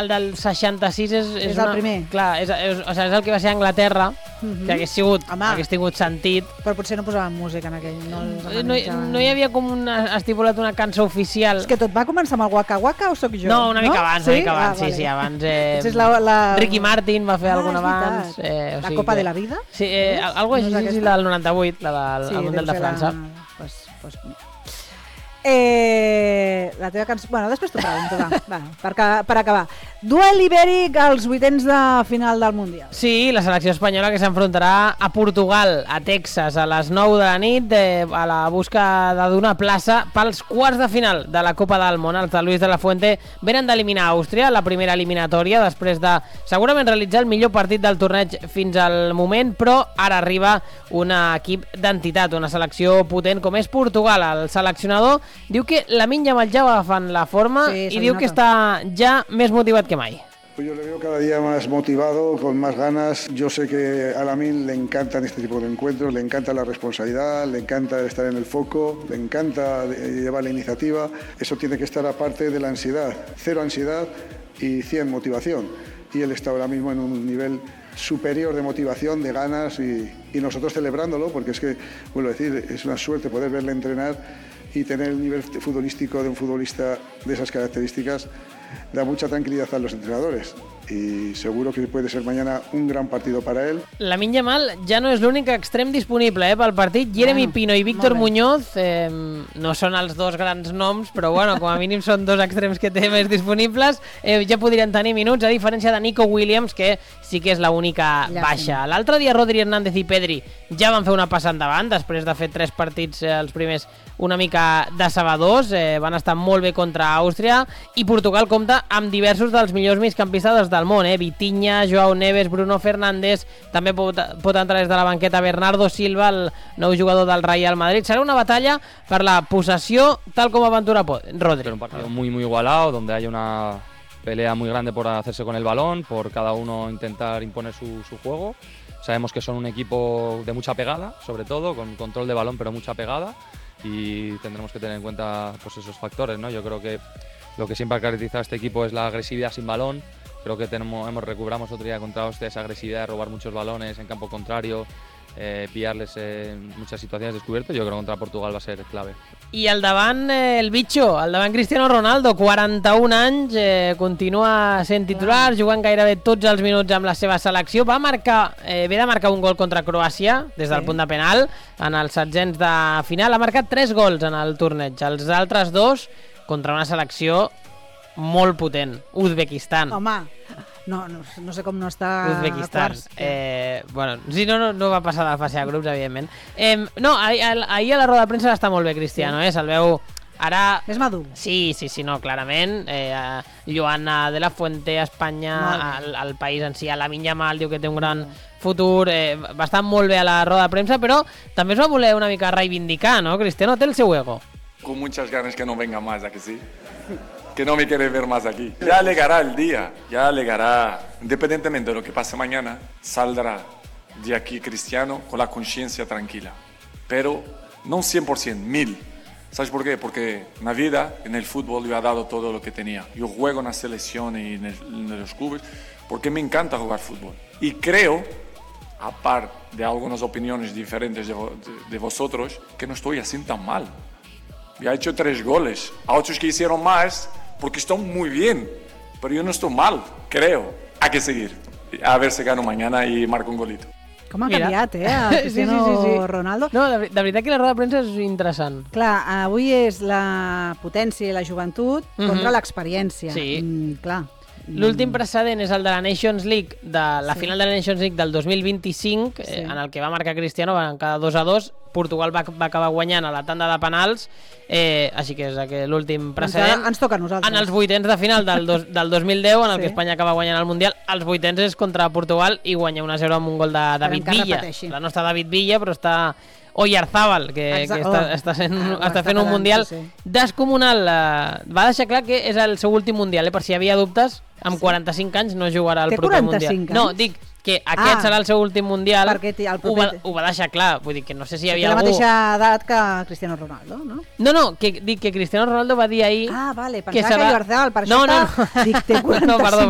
el del 66 és el primer. Clar, és el que va ser a Anglaterra, que hagués tingut sentit. Però potser no posaven música en aquell. No hi havia com estipulat una cançó oficial. És que tot va començar amb el Waka Waka o sóc jo? No, una mica abans, sí, abans. Ricky Martin va fer alguna abans. La Copa de la Vida? Sí, algo així, la del 98, la del Mundial de França. La teva cançó... Bueno, després t'ho pregunto, per acabar. Duel ibèric als vuitens de final del Mundial. Sí, la selecció espanyola que s'enfrontarà a Portugal, a Texas, a les 9 de la nit, a la busca d'una plaça pels quarts de final de la Copa del Món. Els de Luis de la Fuente venen d'eliminar Àustria, la primera eliminatòria, després de segurament realitzar el millor partit del torneig fins al moment, però ara arriba un equip d'entitat, una selecció potent com és Portugal. El seleccionador diu que Lamine Yamal ja va agafant la forma i diu que està ja més motivat que mai. Pues yo le veo cada día más motivado, con más ganas. Yo sé que a Lamine le encantan este tipo de encuentros, le encanta la responsabilidad, le encanta estar en el foco, le encanta llevar la iniciativa. Eso tiene que estar aparte de la ansiedad. 0 ansiedad y 100 motivación. Y él está ahora mismo en un nivel superior de motivación, de ganas y nosotros celebrándolo, porque es que, vuelvo a decir, es una suerte poder verle entrenar y tener el nivel futbolístico de un futbolista de esas características. Da mucha tranquilidad a los entrenadores y seguro que puede ser mañana un gran partido para él. Lamine Yamal ja no és l'únic extrem disponible pel partit. Jeremy Pino i Víctor Muñoz no són els dos grans noms, però bueno, com a mínim són dos extrems que té més disponibles. Ja podrien tenir minuts, a diferència de Nico Williams, que sí que és l'única baixa. L'altre dia Rodri, Hernández i Pedri ja van fer una passa endavant, després de fer 3 partits, els primers una mica decebedors, van estar molt bé contra Àustria, i Portugal compta amb diversos dels millors migcampistes del món, Vitinha, Joao Neves, Bruno Fernández, també pot entrar des de la banqueta Bernardo Silva, el nou jugador del Real Madrid. Serà una batalla per la possessió, tal com aventura Rodri. Un partido muy igualado, donde hay una pelea muy grande por hacerse con el balón, por cada uno intentar imponer su juego. Sabemos que son un equipo de mucha pegada, sobre todo, con control de balón, pero mucha pegada, y tendremos que tener en cuenta pues esos factores, ¿no? Yo creo que lo que siempre ha caracterizado a este equipo es la agresividad sin balón. Creo que recuperamos otro día contra Austria esa agresividad de robar muchos balones en campo contrario, pillarles en muchas situaciones descubiertas. Yo creo que contra Portugal va a ser clave. I al davant el bitxo, al davant Cristiano Ronaldo, 41 anys, continua sent titular, jugant gairebé tots els minuts amb la seva selecció. Ve de marcar un gol contra Croàcia des del punt de penal en els setzents de final. Ha marcat 3 gols en el torneig, els altres 2 contra una selecció molt potent, Uzbekistan. Home, no sé com no està Uzbekistan. Bueno, si no va passar de la fase de grups, evidentment. No, ahir a la roda de premsa està molt bé Cristiano, se'l veu ara... Més madur. Sí, no, clarament. Joana de la Fuente, Espanya, el país en si, a Lamine Yamal diu que té un gran futur, va estar molt bé a la roda de premsa, però també es va voler una mica reivindicar, ¿no? Cristiano té el seu ego. Con muchas ganas que no venga más, ¿a que sí? Que no me quiere ver más aquí. Ya llegará el día, ya llegará. Independientemente de lo que pase mañana, saldrá de aquí Cristiano con la conciencia tranquila. Pero no 100%, 1000%. ¿Sabes por qué? Porque en la vida, en el fútbol, yo he dado todo lo que tenía. Yo juego en la selección y en los clubes porque me encanta jugar fútbol. Y creo, aparte de algunas opiniones diferentes de vosotros, que no estoy así tan mal. Ya he hecho 3 goles. A otros que hicieron más, porque están muy bien. Pero yo no estoy mal, creo. Hay que seguir. A ver si gano mañana y marco un golito. Com ha canviat, el Cristiano Ronaldo. No, de veritat que la roda de premsa és interessant. Clar, avui és la potència i la joventut contra l'experiència. Sí. Clar. L'últim precedent és el de la Nations League, de la final de la Nations League del 2025, en el que va marcar Cristiano, van quedar 2-2. Portugal va acabar guanyant a la tanda de penals, així que és l'últim precedent. Ens toca a nosaltres. En els vuitens de final del 2010, en el que Espanya acaba guanyant el Mundial, els vuitens és contra Portugal i guanya 1-0 amb un gol de David Villa. La no està David Villa, però està Oyarzábal, que està fent un Mundial descomunal. Va deixar clar que és el seu últim Mundial, per si hi havia dubtes, amb 45 anys no jugarà el proper Mundial. No, dic que aquest serà el seu últim Mundial, ho va deixar clar, vull dir que no sé si hi havia algú... Té la mateixa edat que Cristiano Ronaldo, no? No, dic que Cristiano Ronaldo va dir ahir... Ah, vale, pensava que Oyarzábal, per això està... Dic, té 45 anys.